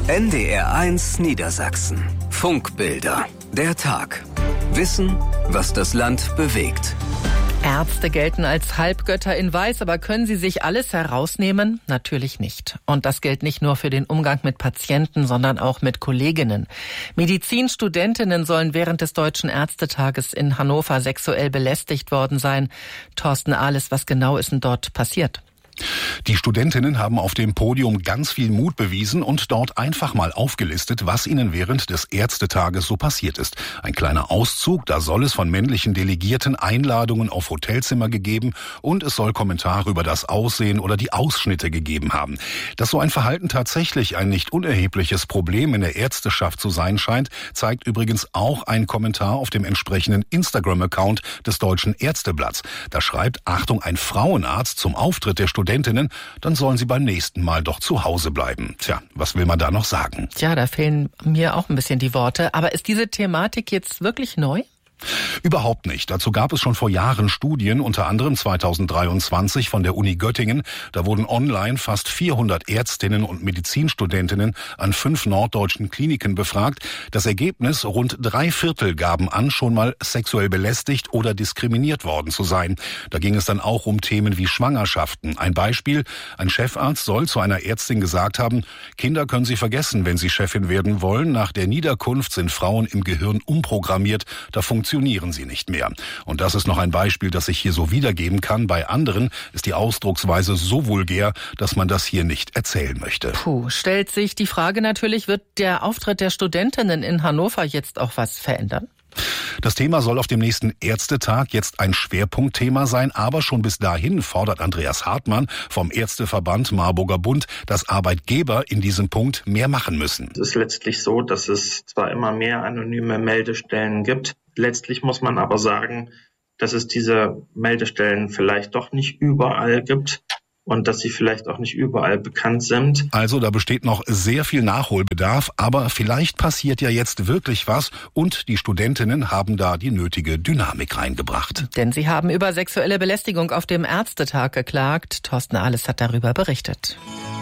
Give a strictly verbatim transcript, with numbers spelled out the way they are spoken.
N D R eins Niedersachsen. Funkbilder. Der Tag. Wissen, was das Land bewegt. Ärzte gelten als Halbgötter in Weiß, aber können sie sich alles herausnehmen? Natürlich nicht. Und das gilt nicht nur für den Umgang mit Patienten, sondern auch mit Kolleginnen. Medizinstudentinnen sollen während des Deutschen Ärztetages in Hannover sexuell belästigt worden sein. Thorsten Ahles, was genau ist denn dort passiert? Die Studentinnen haben auf dem Podium ganz viel Mut bewiesen und dort einfach mal aufgelistet, was ihnen während des Ärztetages so passiert ist. Ein kleiner Auszug, da soll es von männlichen Delegierten Einladungen auf Hotelzimmer gegeben und es soll Kommentare über das Aussehen oder die Ausschnitte gegeben haben. Dass so ein Verhalten tatsächlich ein nicht unerhebliches Problem in der Ärzteschaft zu sein scheint, zeigt übrigens auch ein Kommentar auf dem entsprechenden Instagram-Account des Deutschen Ärzteblatts. Da schreibt, Achtung, ein Frauenarzt zum Auftritt der Studentinnen, dann sollen sie beim nächsten Mal doch zu Hause bleiben. Tja, was will man da noch sagen? Tja, da fehlen mir auch ein bisschen die Worte. Aber ist diese Thematik jetzt wirklich neu? Überhaupt nicht. Dazu gab es schon vor Jahren Studien, unter anderem zweitausenddreiundzwanzig von der Uni Göttingen. Da wurden online fast vierhundert Ärztinnen und Medizinstudentinnen an fünf norddeutschen Kliniken befragt. Das Ergebnis, rund drei Viertel gaben an, schon mal sexuell belästigt oder diskriminiert worden zu sein. Da ging es dann auch um Themen wie Schwangerschaften. Ein Beispiel, ein Chefarzt soll zu einer Ärztin gesagt haben, Kinder können Sie vergessen, wenn Sie Chefin werden wollen. Nach der Niederkunft sind Frauen im Gehirn umprogrammiert. Da funktionieren sie nicht mehr. Und das ist noch ein Beispiel, das ich hier so wiedergeben kann. Bei anderen ist die Ausdrucksweise so vulgär, dass man das hier nicht erzählen möchte. Puh, stellt sich die Frage natürlich, wird der Auftritt der Studentinnen in Hannover jetzt auch was verändern? Das Thema soll auf dem nächsten Ärztetag jetzt ein Schwerpunktthema sein, aber schon bis dahin fordert Andreas Hartmann vom Ärzteverband Marburger Bund, dass Arbeitgeber in diesem Punkt mehr machen müssen. Es ist letztlich so, dass es zwar immer mehr anonyme Meldestellen gibt, letztlich muss man aber sagen, dass es diese Meldestellen vielleicht doch nicht überall gibt. Und dass sie vielleicht auch nicht überall bekannt sind. Also da besteht noch sehr viel Nachholbedarf, aber vielleicht passiert ja jetzt wirklich was und die Studentinnen haben da die nötige Dynamik reingebracht. Denn sie haben über sexuelle Belästigung auf dem Ärztetag geklagt. Thorsten Ahles hat darüber berichtet.